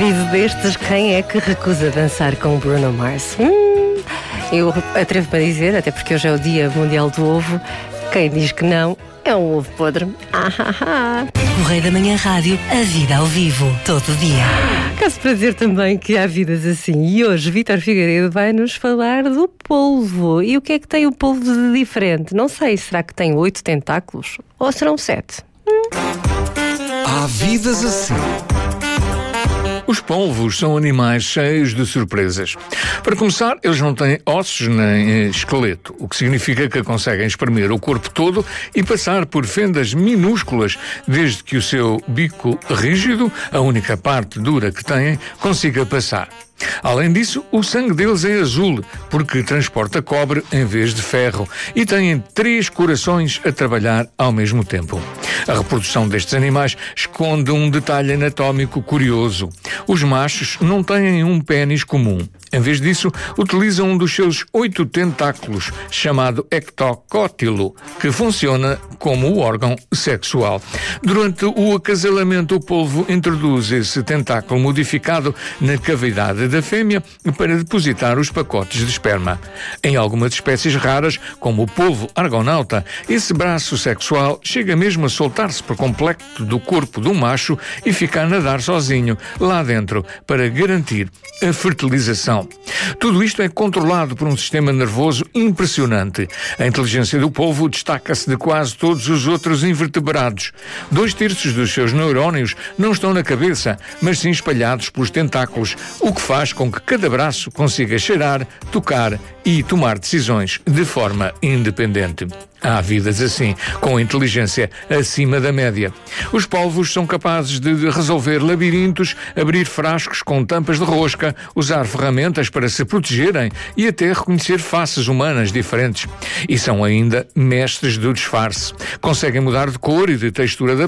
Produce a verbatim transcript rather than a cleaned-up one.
aviso destes, quem é que recusa dançar com Bruno Mars? Hum, eu atrevo-me a dizer, até porque hoje é o Dia Mundial do Ovo, quem diz que não é um ovo podre. Ah, ah, ah. Correio da Manhã Rádio, a vida ao vivo, todo dia. Caso para dizer também que há vidas assim. E hoje Vítor Figueiredo vai-nos falar do polvo. E o que é que tem o polvo de diferente? Não sei, será que tem oito tentáculos? Ou serão sete? Hum. Há vidas assim. Os polvos são animais cheios de surpresas. Para começar, eles não têm ossos nem esqueleto, o que significa que conseguem espremer o corpo todo e passar por fendas minúsculas, desde que o seu bico rígido, a única parte dura que têm, consiga passar. Além disso, o sangue deles é azul, porque transporta cobre em vez de ferro, e têm três corações a trabalhar ao mesmo tempo. A reprodução destes animais esconde um detalhe anatómico curioso. Os machos não têm um pênis comum. Em vez disso, utilizam um dos seus oito tentáculos, chamado ectocótilo, que funciona como o órgão sexual. Durante o acasalamento, o polvo introduz esse tentáculo modificado na cavidade da fêmea para depositar os pacotes de esperma. Em algumas espécies raras, como o polvo argonauta, esse braço sexual chega mesmo a soltar-se por completo do corpo do macho e ficar a nadar sozinho lá dentro para garantir a fertilização. Tudo isto é controlado por um sistema nervoso impressionante. A inteligência do polvo destaca-se de quase todos os outros invertebrados. Dois terços dos seus neurónios não estão na cabeça, mas sim espalhados pelos tentáculos, o que faz com que cada braço consiga cheirar, tocar e tomar decisões de forma independente. Há vidas assim, com inteligência acima da média. Os polvos são capazes de resolver labirintos, abrir frascos com tampas de rosca, usar ferramentas para se protegerem e até reconhecer faces humanas diferentes. E são ainda mestres do disfarce. Conseguem mudar de cor e de textura da